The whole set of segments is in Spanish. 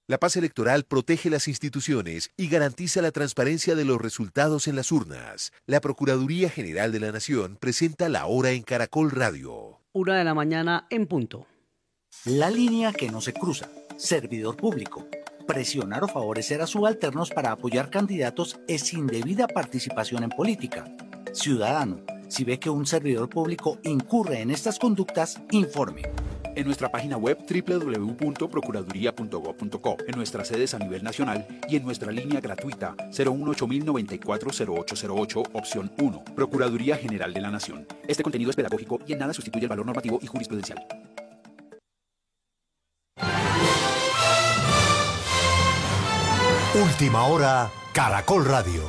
La paz electoral protege las instituciones y garantiza la transparencia de los resultados en las urnas. La Procuraduría General de la Nación presenta La Hora en Caracol Radio. 1:00 a.m. en punto. La línea que no se cruza. Servidor público. Presionar o favorecer a subalternos para apoyar candidatos es indebida participación en política. Ciudadano, si ve que un servidor público incurre en estas conductas, informe. En nuestra página web www.procuraduría.gov.co, en nuestras sedes a nivel nacional y en nuestra línea gratuita 018-094-0808, opción 1. Procuraduría General de la Nación. Este contenido es pedagógico y en nada sustituye el valor normativo y jurisprudencial. Última hora, Caracol Radio.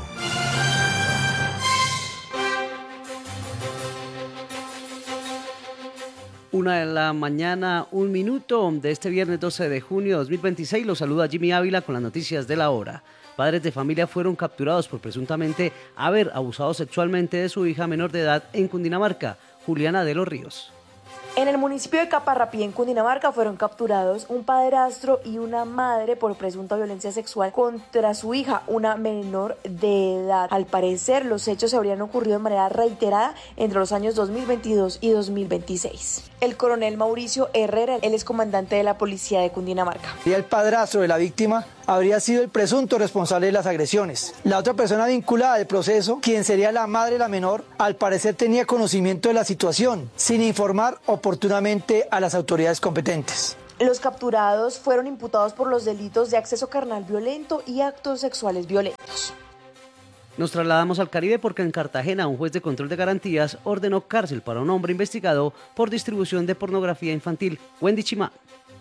Una de la mañana, 1 minuto de este viernes 12 de junio de 2026. Los saluda Jimmy Ávila con las noticias de la hora. Padres de familia fueron capturados por presuntamente haber abusado sexualmente de su hija menor de edad en Cundinamarca. Juliana de los Ríos. En el municipio de Caparrapí, en Cundinamarca, fueron capturados un padrastro y una madre por presunta violencia sexual contra su hija, una menor de edad. Al parecer, los hechos se habrían ocurrido de manera reiterada entre los años 2022 y 2026. El coronel Mauricio Herrera, él es comandante de la policía de Cundinamarca. Y el padrastro de la víctima habría sido el presunto responsable de las agresiones. La otra persona vinculada al proceso, quien sería la madre de la menor, al parecer tenía conocimiento de la situación, sin informar oportunamente a las autoridades competentes. Los capturados fueron imputados por los delitos de acceso carnal violento y actos sexuales violentos. Nos trasladamos al Caribe porque en Cartagena un juez de control de garantías ordenó cárcel para un hombre investigado por distribución de pornografía infantil. Wendy Chimá.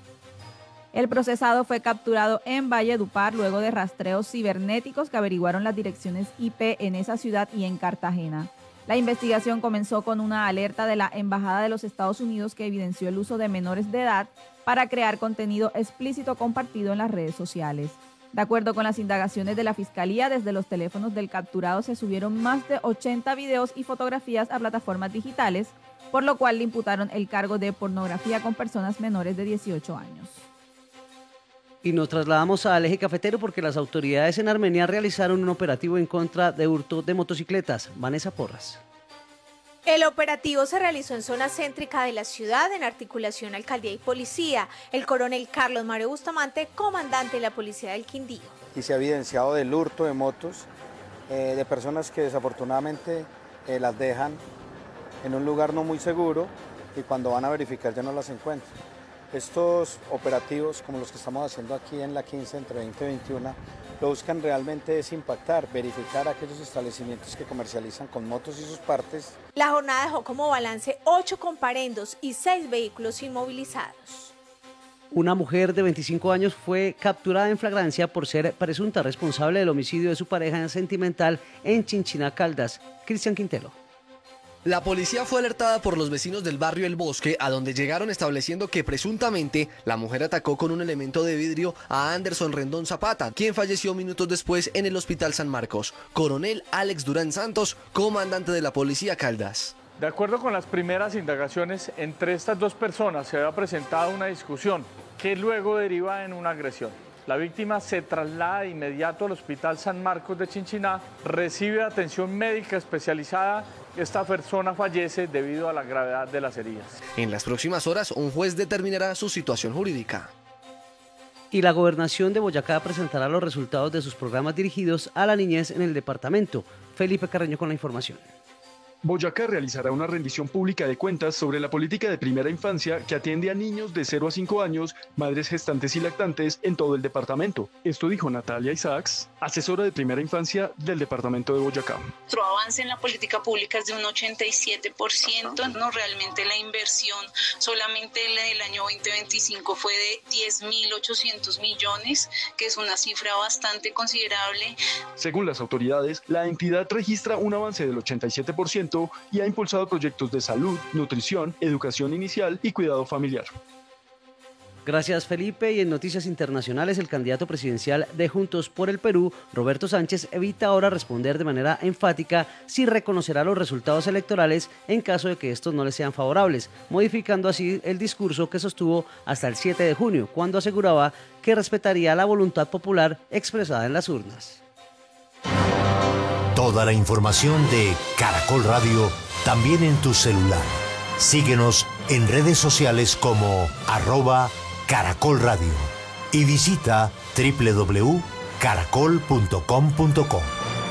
El procesado fue capturado en Valledupar luego de rastreos cibernéticos que averiguaron las direcciones IP en esa ciudad y en Cartagena. La investigación comenzó con una alerta de la Embajada de los Estados Unidos que evidenció el uso de menores de edad para crear contenido explícito compartido en las redes sociales. De acuerdo con las indagaciones de la Fiscalía, desde los teléfonos del capturado se subieron más de 80 videos y fotografías a plataformas digitales, por lo cual le imputaron el cargo de pornografía con personas menores de 18 años. Y nos trasladamos al eje cafetero porque las autoridades en Armenia realizaron un operativo en contra de hurto de motocicletas. Vanessa Porras. El operativo se realizó en zona céntrica de la ciudad en articulación alcaldía y policía. El coronel Carlos Mario Bustamante, comandante de la policía del Quindío. Y se ha evidenciado del hurto de motos de personas que desafortunadamente las dejan en un lugar no muy seguro y cuando van a verificar ya no las encuentran. Estos operativos, como los que estamos haciendo aquí en la 15 entre 20 y 21, lo buscan realmente es impactar, verificar aquellos establecimientos que comercializan con motos y sus partes. La jornada dejó como balance 8 comparendos y 6 vehículos inmovilizados. Una mujer de 25 años fue capturada en flagrancia por ser presunta responsable del homicidio de su pareja sentimental en Chinchiná, Caldas. Cristian Quintelo. La policía fue alertada por los vecinos del barrio El Bosque, a donde llegaron estableciendo que presuntamente la mujer atacó con un elemento de vidrio a Anderson Rendón Zapata, quien falleció minutos después en el Hospital San Marcos. Coronel Alex Durán Santos, comandante de la policía Caldas. De acuerdo con las primeras indagaciones, entre estas dos personas se había presentado una discusión que luego deriva en una agresión. La víctima se traslada de inmediato al Hospital San Marcos de Chinchiná, recibe atención médica especializada. Esta persona fallece debido a la gravedad de las heridas. En las próximas horas, un juez determinará su situación jurídica. Y la gobernación de Boyacá presentará los resultados de sus programas dirigidos a la niñez en el departamento. Felipe Carreño con la información. Boyacá realizará una rendición pública de cuentas sobre la política de primera infancia que atiende a niños de 0 a 5 años, madres gestantes y lactantes en todo el departamento. Esto dijo Natalia Isaacs, asesora de primera infancia del departamento de Boyacá. Nuestro avance en la política pública es de un 87%, no, realmente la inversión solamente el año 2025 fue de 10.800 millones, que es una cifra bastante considerable. Según las autoridades, la entidad registra un avance del 87% y ha impulsado proyectos de salud, nutrición, educación inicial y cuidado familiar. Gracias, Felipe. Y en noticias internacionales, el candidato presidencial de Juntos por el Perú, Roberto Sánchez, evita ahora responder de manera enfática si reconocerá los resultados electorales en caso de que estos no le sean favorables, modificando así el discurso que sostuvo hasta el 7 de junio, cuando aseguraba que respetaría la voluntad popular expresada en las urnas. Toda la información de Caracol Radio también en tu celular. Síguenos en redes sociales como @Caracol Radio y visita www.caracol.com.co.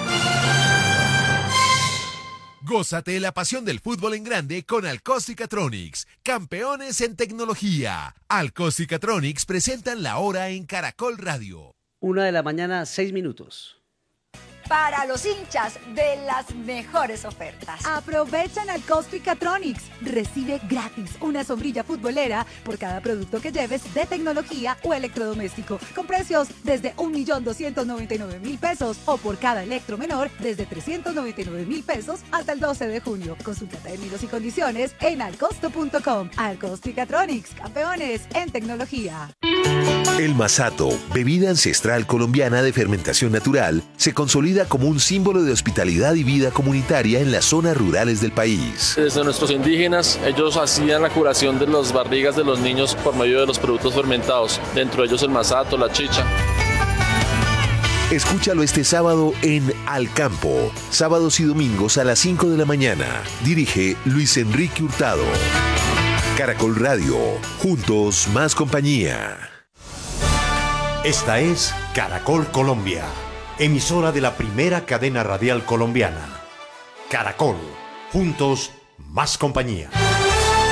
Gózate la pasión del fútbol en grande con Alcos-Cicatronics, campeones en tecnología. Alcos-Cicatronics presentan la hora en Caracol Radio. 1:06 a.m. Para los hinchas de las mejores ofertas. Aprovechan Alcos-Cicatronics. Recibe gratis una sombrilla futbolera por cada producto que lleves de tecnología o electrodoméstico, con precios desde 1.299.000 pesos o por cada electro menor desde 399.000 pesos hasta el 12 de junio. Consulta términos y condiciones en alcosto.com. Alcos-Cicatronics, campeones en tecnología. El masato, bebida ancestral colombiana de fermentación natural, se consolida como un símbolo de hospitalidad y vida comunitaria en las zonas rurales del país. Desde nuestros indígenas, ellos hacían la curación de las barrigas de los niños por medio de los productos fermentados, dentro de ellos el masato, la chicha. Escúchalo este sábado en Al Campo, sábados y domingos a las 5 de la mañana. Dirige Luis Enrique Hurtado. Caracol Radio, juntos más compañía. Esta es Caracol Colombia, emisora de la primera cadena radial colombiana. Caracol, juntos más compañía.